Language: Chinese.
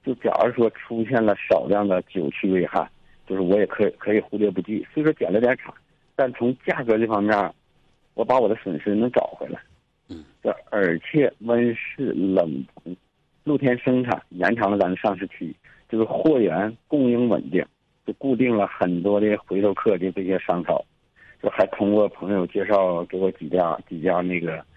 就假如说出现了少量的酒气危害，就是我也可以忽略不计，虽说减了点产，但从价格这方面，我把我的损失能找回来。而且温室冷棚露天生产延长了咱的上市区域，就是货源供应稳定，就固定了很多的回头客的这些商超，就还通过朋友介绍给我几家那个